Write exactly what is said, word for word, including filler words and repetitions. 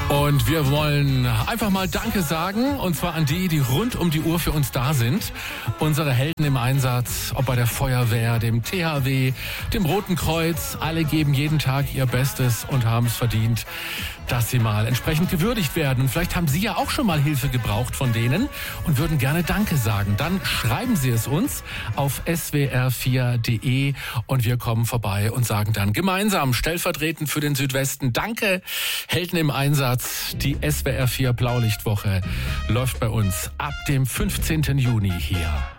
Und wir wollen einfach mal Danke sagen, und zwar an die, die rund um die Uhr für uns da sind. Unsere Helden im Einsatz, ob bei der Feuerwehr, dem T H W, dem Roten Kreuz, alle geben jeden Tag ihr Bestes und haben es verdient, dass sie mal entsprechend gewürdigt werden. Und vielleicht haben Sie ja auch schon mal Hilfe gebraucht von denen und würden gerne Danke sagen. Dann schreiben Sie es uns auf s w r vier punkt d e und wir kommen vorbei und sagen dann gemeinsam, stellvertretend für den Südwesten, Danke, Helden im Einsatz. Die S W R vier Blaulichtwoche läuft bei uns ab dem fünfzehnten Juni hier.